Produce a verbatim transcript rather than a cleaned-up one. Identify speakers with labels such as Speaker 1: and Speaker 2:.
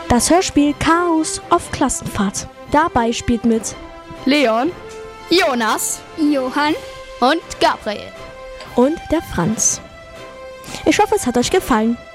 Speaker 1: Das Hörspiel Chaos auf Klassenfahrt. Dabei spielt mit
Speaker 2: Leon, Jonas,
Speaker 3: Johann
Speaker 2: und Gabriel
Speaker 1: und der Franz. Ich hoffe, es hat euch gefallen.